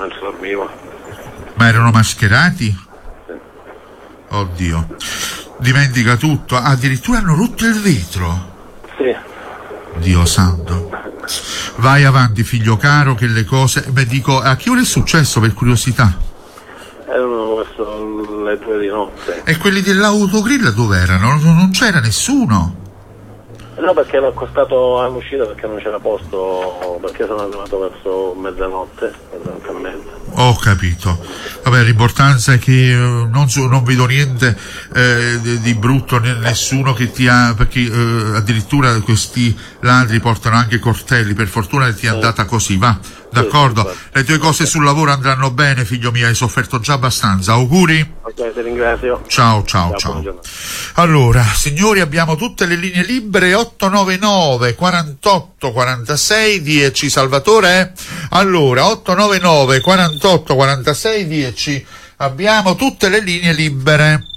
mentre dormivo. Ma erano mascherati? Sì. Oddio, dimentica tutto, addirittura hanno rotto il vetro. Sì. Dio santo. Vai avanti, figlio caro, che le cose... Beh, dico, a che ora è successo, per curiosità? Erano verso le 2 di notte. E quelli dell'autogrill dove erano? Non c'era nessuno. No, perché ero accostato all'uscita perché non c'era posto, perché sono arrivato verso mezzanotte, esattamente. Ho capito. Vabbè, l'importanza è che non vedo niente di brutto, nessuno che ti ha, perché addirittura questi ladri portano anche coltelli, per fortuna che ti è andata così, va, d'accordo? Sì. Le tue cose sul lavoro andranno bene, figlio mio, hai sofferto già abbastanza, auguri? Ok, ti ringrazio. Ciao. Buongiorno. Allora, signori, abbiamo tutte le linee libere, 899 48 46 10, Salvatore? Allora, 899 48 46 10, abbiamo tutte le linee libere.